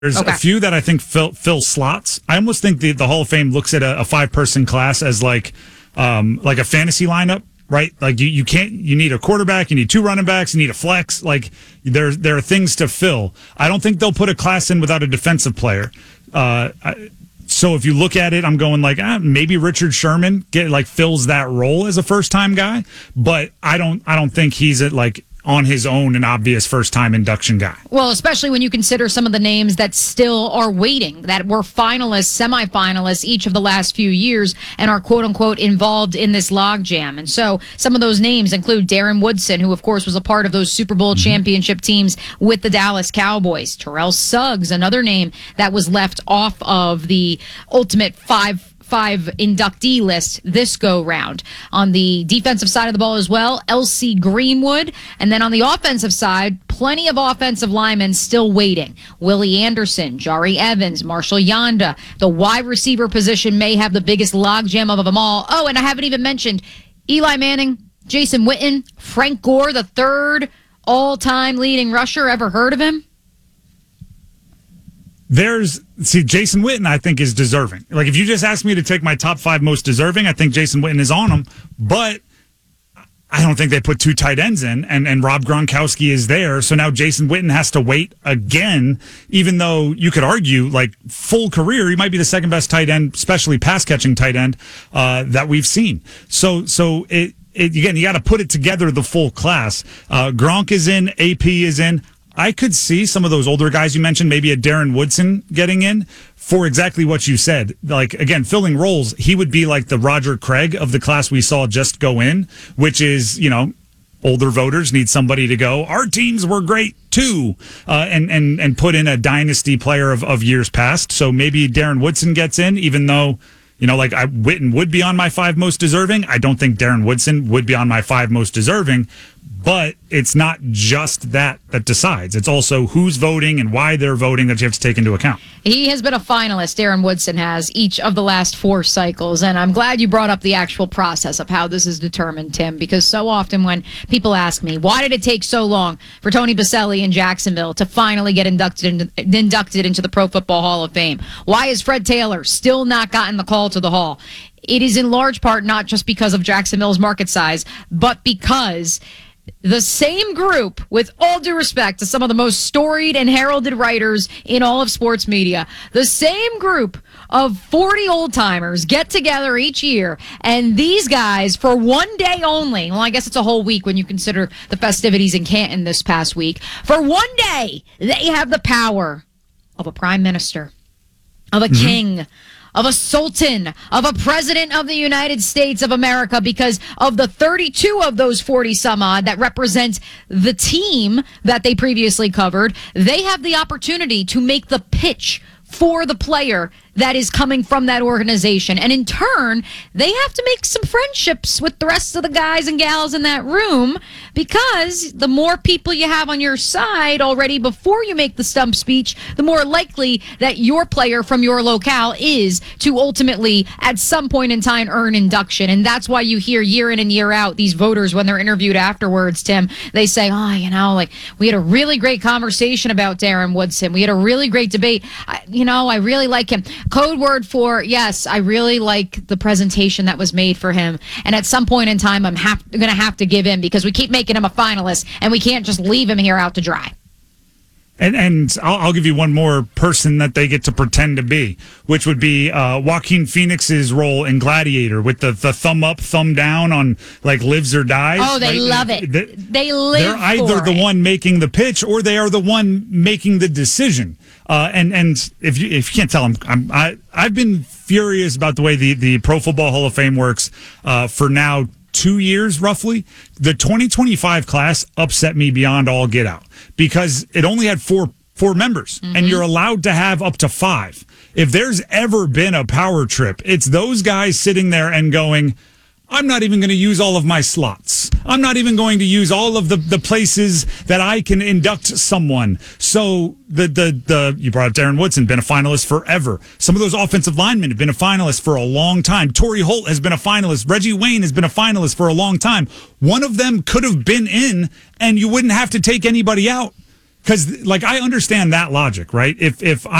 There's Okay. a few that I think fill slots. I almost think the Hall of Fame looks at a 5-person class as like a fantasy lineup, right? Like you need a quarterback, you need 2 running backs, you need a flex. Like there are things to fill. I don't think they'll put a class in without a defensive player. So if you look at it, I'm going like maybe Richard Sherman fills that role as a first time guy, but I don't think he's on his own an obvious first time induction guy. Well, especially when you consider some of the names that still are waiting, that were finalists, semifinalists each of the last few years and are quote unquote involved in this logjam. And so some of those names include Darren Woodson, who of course was a part of those Super Bowl championship teams with the Dallas Cowboys. Terrell Suggs, another name that was left off of the ultimate five inductee list this go round. On the defensive side of the ball as well, L.C. Greenwood. And then on the offensive side, plenty of offensive linemen still waiting. Willie Anderson, Jari Evans, Marshall Yanda. The wide receiver position may have the biggest logjam of them all. Oh, and I haven't even mentioned Eli Manning, Jason Witten, Frank Gore, the third all-time leading rusher. Ever heard of him? Jason Witten, I think, is deserving. Like, if you just ask me to take my top 5 most deserving, I think Jason Witten is on them. But I don't think they put 2 tight ends in, and Rob Gronkowski is there. So now Jason Witten has to wait again, even though you could argue, full career, he might be the second best tight end, especially pass-catching tight end, that we've seen. So again, you got to put it together, the full class. Gronk is in, AP is in. I could see some of those older guys you mentioned, maybe a Darren Woodson getting in for exactly what you said. Again, filling roles, he would be like the Roger Craig of the class we saw just go in, which is, older voters need somebody to go, our teams were great too, and put in a dynasty player of years past. So maybe Darren Woodson gets in, even though, Witten would be on my 5 most deserving. I don't think Darren Woodson would be on my 5 most deserving. But it's not just that decides. It's also who's voting and why they're voting that you have to take into account. He has been a finalist, Darren Woodson has, each of the last 4 cycles. And I'm glad you brought up the actual process of how this is determined, Tim, because so often when people ask me, why did it take so long for Tony Boselli in Jacksonville to finally get inducted into the Pro Football Hall of Fame? Why has Fred Taylor still not gotten the call to the Hall? It is in large part not just because of Jacksonville's market size, but because the same group, with all due respect to some of the most storied and heralded writers in all of sports media, the same group of 40 old-timers get together each year, and these guys, for one day only, well, I guess it's a whole week when you consider the festivities in Canton this past week, for one day, they have the power of a prime minister, of a king, of a sultan, of a president of the United States of America, because of the 32 of those 40 some odd that represent the team that they previously covered, they have the opportunity to make the pitch for the player that is coming from that organization. And in turn, they have to make some friendships with the rest of the guys and gals in that room, because the more people you have on your side already before you make the stump speech, the more likely that your player from your locale is to ultimately, at some point in time, earn induction. And that's why you hear year in and year out these voters, when they're interviewed afterwards, Tim, they say, we had a really great conversation about Darren Woodson. We had a really great debate. I really like him. Code word for, yes, I really like the presentation that was made for him. And at some point in time, I'm going to have to give in, because we keep making him a finalist, and we can't just leave him here out to dry. And I'll give you one more person that they get to pretend to be, which would be Joaquin Phoenix's role in Gladiator, with the thumb up, thumb down on lives or dies. Oh, they love it. They live They're either the one making the pitch, or they are the one making the decision. And if you can't tell, I've been furious about the way the Pro Football Hall of Fame works for now 2 years roughly. The 2025 class upset me beyond all get out, because it only had four members, and you're allowed to have up to 5. If there's ever been a power trip, it's those guys sitting there and going, I'm not even going to use all of my slots. I'm not even going to use all of the places that I can induct someone. So you brought up Darren Woodson, been a finalist forever. Some of those offensive linemen have been a finalist for a long time. Torrey Holt has been a finalist. Reggie Wayne has been a finalist for a long time. One of them could have been in, and you wouldn't have to take anybody out. Because, like, I understand that logic, right? If